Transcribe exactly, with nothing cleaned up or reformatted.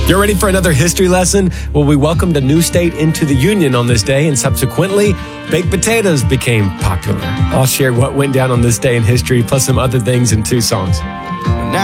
You're ready for another history lesson? Well, we welcomed a new state into the Union on this day, and subsequently, baked potatoes became popular. I'll share what went down on this day in history, plus some other things in two songs.